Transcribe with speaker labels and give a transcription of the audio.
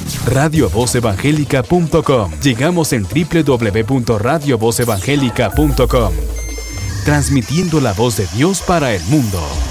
Speaker 1: radiovozevangelica.com. Llegamos en www.radiovozevangelica.com. Transmitiendo la voz de Dios para el mundo.